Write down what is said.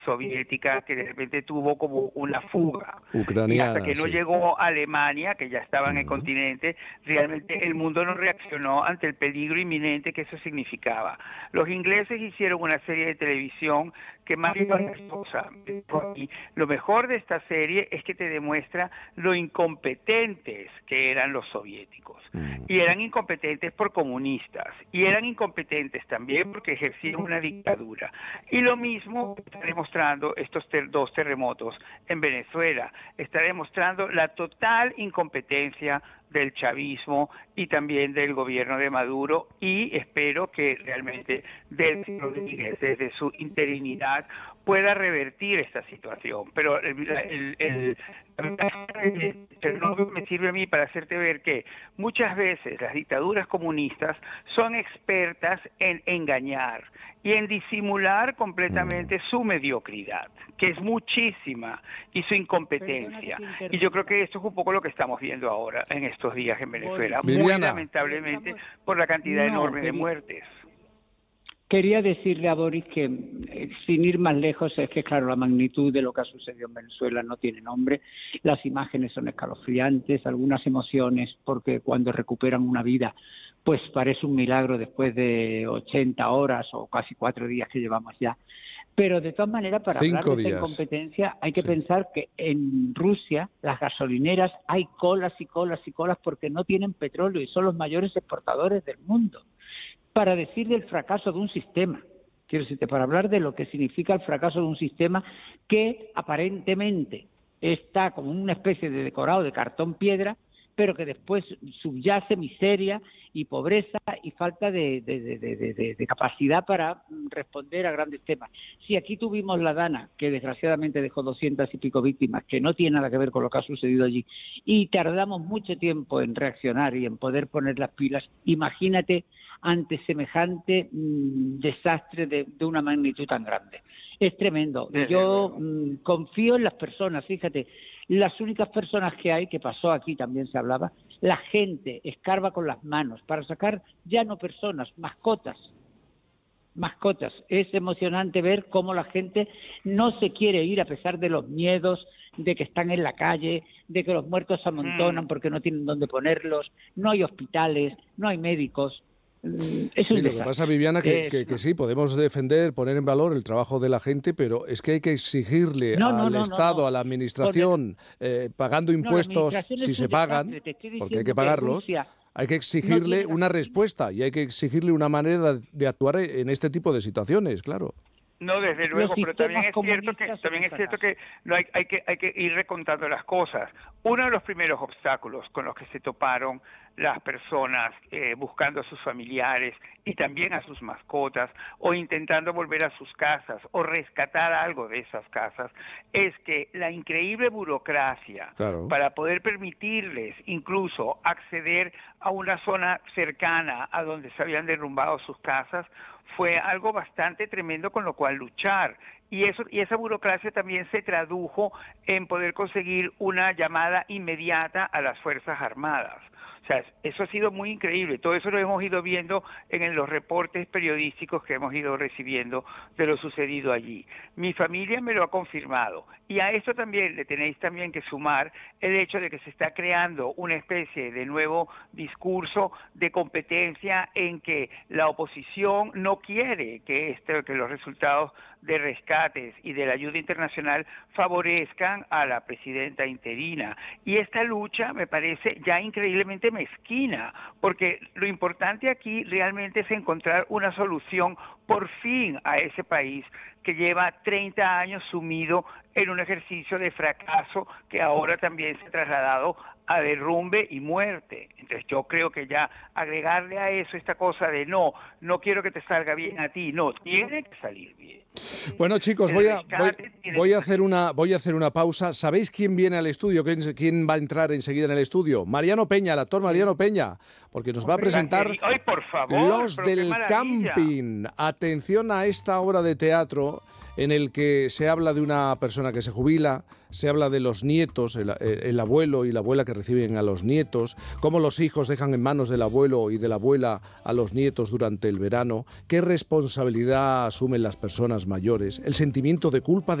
soviética que de repente tuvo como una fuga. Y Ucraniana, hasta que no sí. llegó a Alemania, que ya estaba en el continente, realmente el mundo no reaccionó ante el peligro inminente que eso significaba. Los ingleses hicieron una serie de televisión que más bien y lo mejor de esta serie es que te demuestra lo incompetentes que eran los soviéticos. Y eran incompetentes por comunistas, y eran incompetentes también porque ejercían una dictadura. Y lo mismo está demostrando estos dos terremotos en Venezuela. Está demostrando la total incompetencia del chavismo y también del gobierno de Maduro, y espero que realmente Delcy Rodríguez, desde su interinidad, pueda revertir esta situación. Pero el Chernobyl me sirve a mí para hacerte ver que muchas veces las dictaduras comunistas son expertas en engañar y en disimular completamente su mediocridad, que es muchísima, y su incompetencia. Y yo creo que esto es un poco lo que estamos viendo ahora en estos días en Venezuela, muy Viviana. lamentablemente por la cantidad enorme de muertes. Quería decirle a Boris que, sin ir más lejos, es que, claro, la magnitud de lo que ha sucedido en Venezuela no tiene nombre. Las imágenes son escalofriantes, algunas emociones, porque cuando recuperan una vida, pues parece un milagro después de 80 horas o casi 4 días que llevamos ya. Pero de todas maneras, para hablar de esta incompetencia, hay que pensar que en Rusia, las gasolineras, hay colas y colas y colas porque no tienen petróleo y son los mayores exportadores del mundo. Para decir del fracaso de un sistema, quiero decirte, para hablar de lo que significa el fracaso de un sistema que aparentemente está como una especie de decorado de cartón piedra, pero que después subyace miseria y pobreza y falta de capacidad para responder a grandes temas. Si aquí tuvimos la Dana, que desgraciadamente dejó 200 y pico víctimas, que no tiene nada que ver con lo que ha sucedido allí, y tardamos mucho tiempo en reaccionar y en poder poner las pilas, imagínate ante semejante desastre de una magnitud tan grande. Es tremendo. Yo confío en las personas, fíjate, las únicas personas que hay, que pasó aquí también se hablaba, la gente escarba con las manos para sacar ya no personas, mascotas. Es emocionante ver cómo la gente no se quiere ir a pesar de los miedos, de que están en la calle, de que los muertos se amontonan porque no tienen dónde ponerlos, no hay hospitales, no hay médicos. Sí, lo que pasa, Viviana, que sí, podemos defender, poner en valor el trabajo de la gente, pero es que hay que exigirle al Estado, a la Administración, pagando impuestos, si se pagan, porque hay que pagarlos, hay que exigirle una respuesta y hay que exigirle una manera de actuar en este tipo de situaciones, claro. No, desde luego, pero también es cierto que no hay que ir recontando las cosas. Uno de los primeros obstáculos con los que se toparon las personas buscando a sus familiares y también a sus mascotas, o intentando volver a sus casas o rescatar algo de esas casas, es que la increíble burocracia para poder permitirles incluso acceder a una zona cercana a donde se habían derrumbado sus casas fue algo bastante tremendo, con lo cual luchar. Y esa burocracia también se tradujo en poder conseguir una llamada inmediata a las Fuerzas Armadas. O sea, eso ha sido muy increíble. Todo eso lo hemos ido viendo en los reportes periodísticos que hemos ido recibiendo de lo sucedido allí. Mi familia me lo ha confirmado. Y a esto también le tenéis también que sumar el hecho de que se está creando una especie de nuevo discurso de competencia en que la oposición no quiere que los resultados de rescates y de la ayuda internacional favorezcan a la presidenta interina. Y esta lucha me parece ya increíblemente mezquina, porque lo importante aquí realmente es encontrar una solución por fin a ese país que lleva 30 años sumido en un ejercicio de fracaso que ahora también se ha trasladado a derrumbe y muerte. Entonces yo creo que ya agregarle a eso esta cosa de no quiero que te salga bien a ti, no, tiene que salir bien. Bueno, chicos, voy a hacer una pausa. ¿Sabéis quién viene al estudio? ¿Quién va a entrar enseguida en el estudio? Mariano Peña, el actor Mariano Peña, porque nos va a presentar por favor, Los del Camping. Atención a esta obra de teatro en el que se habla de una persona que se jubila, se habla de los nietos, el abuelo y la abuela que reciben a los nietos, cómo los hijos dejan en manos del abuelo y de la abuela a los nietos durante el verano, qué responsabilidad asumen las personas mayores, el sentimiento de culpa